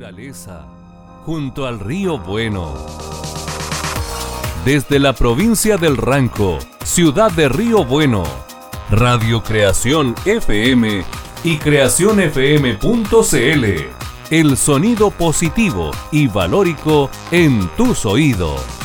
naturaleza, junto al río Bueno. Desde la provincia del Ranco, ciudad de Río Bueno, Radio Creación FM y creacionfm.cl. El sonido positivo y valórico en tus oídos.